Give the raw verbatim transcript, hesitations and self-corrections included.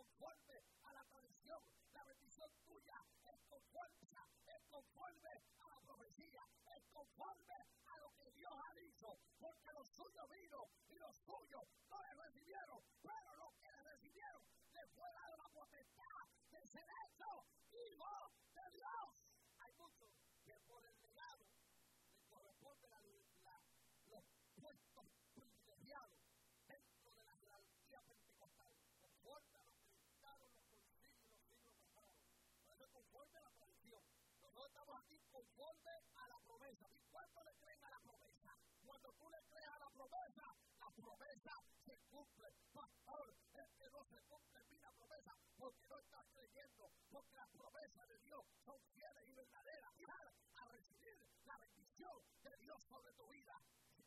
conforme a la tradición. La bendición tuya es conforme, es conforme a la profecía, es conforme a lo que Dios ha dicho, porque los suyos vino y los suyos no le recibieron, pero los que le recibieron les fue dada la potestad de ser hechos hijos de Dios. Hay muchos que por el legado les corresponde la, la, los puestos privilegiados dentro de la jerarquía pentecostal, conforme a lo que dictaron los concilios y los siglos pasados. Por eso conforme a la tradición. Nosotros estamos aquí conforme a la promesa. ¿Y cuánto le creen a la promesa? Cuando tú le crees a la promesa, la promesa se cumple. Pastor, es que no se cumple mi la promesa porque no estás creyendo, porque las promesas de Dios son fieles y verdaderas. Y a recibir la bendición de Dios sobre tu vida.